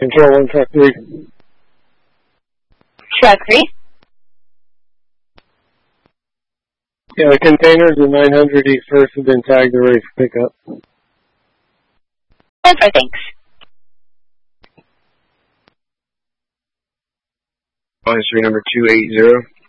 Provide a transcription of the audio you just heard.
Control 1, truck 3. Truck 3. Yeah, the containers in 900 East First have been tagged and ready for pickup. Over, thanks. Line 3 number 280.